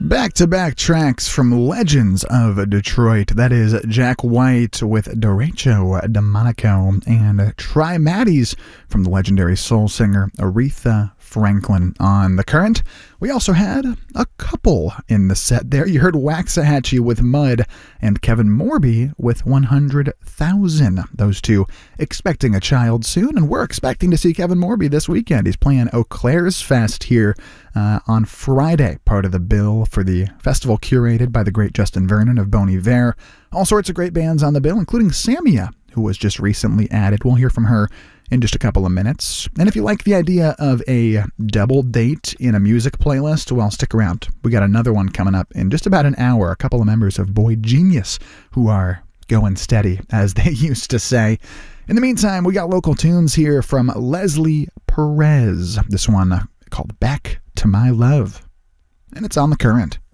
Back-to-back tracks from Legends of Detroit. That is Jack White with Derecho de Monaco and Try Matties from the legendary soul singer Aretha Franklin. On The Current, we also had a couple in the set there. You heard Waxahachie with Mud and Kevin Morby with 100,000. Those two expecting a child soon, and we're expecting to see Kevin Morby this weekend. He's playing Eau Claire's Fest here on Friday, part of the bill for the festival curated by the great Justin Vernon of Bon Iver. All sorts of great bands on the bill, including Samia, who was just recently added. We'll hear from her in just a couple of minutes. And if you like the idea of a double date in a music playlist, well, stick around. We got another one coming up in just about an hour. A couple of members of Boy Genius who are going steady, as they used to say. In the meantime, we got local tunes here from Leslie Perez. This one called Back to My Love. And it's on The Current.